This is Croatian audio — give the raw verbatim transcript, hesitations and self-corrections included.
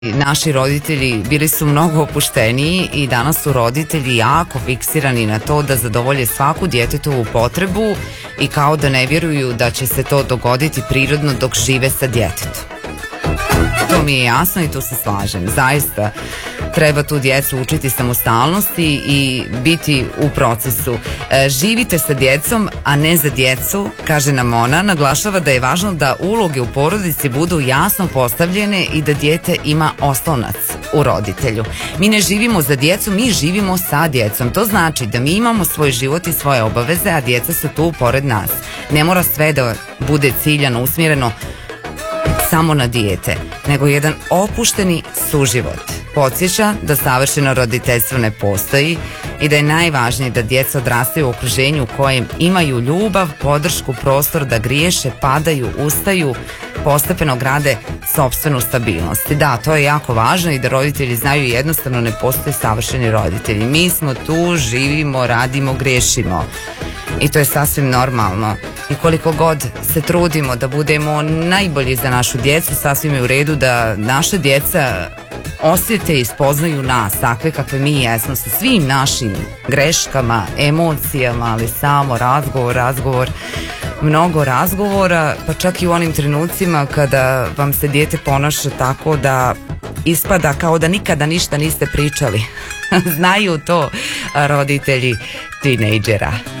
Naši roditelji bili su mnogo opušteniji i danas su roditelji jako fiksirani na to da zadovolje svaku djetetovu potrebu i kao da ne vjeruju da će se to dogoditi prirodno dok žive sa djetetom. To mi je jasno i tu se slažem. Zaista treba tu djecu učiti samostalnosti i biti u procesu. E, živite sa djecom, a ne za djecu, kaže nam ona. Naglašava da je važno da uloge u porodici budu jasno postavljene i da dijete ima oslonac u roditelju. Mi ne živimo za djecu, mi živimo sa djecom. To znači da mi imamo svoj život i svoje obaveze, a djeca su tu pored nas. Ne mora sve da bude ciljano, usmjereno samo na dijete, nego jedan opušteni suživot. Podsjeća da savršeno roditeljstvo ne postoji i da je najvažnije da djeca odrastaju u okruženju u kojem imaju ljubav, podršku, prostor da griješe, padaju, ustaju, postepeno grade sopstvenu stabilnost. Da, to je jako važno i da roditelji znaju jednostavno ne postoje savršeni roditelji. Mi smo tu, živimo, radimo, griješimo. I to je sasvim normalno. I koliko god se trudimo da budemo najbolji za našu djecu, sasvim je u redu da naša djeca osjete i spoznaju nas takve kakve mi jesmo, sa svim našim greškama, emocijama, ali samo razgovor, razgovor, mnogo razgovora, pa čak i u onim trenucima kada vam se dijete ponaša tako da ispada kao da nikada ništa niste pričali. Znaju to roditelji tinejdžera.